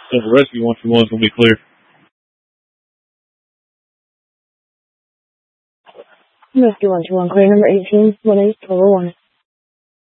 Central Rescue 121 is going to be clear. Rescue 121, clear number 18, 18, total 1.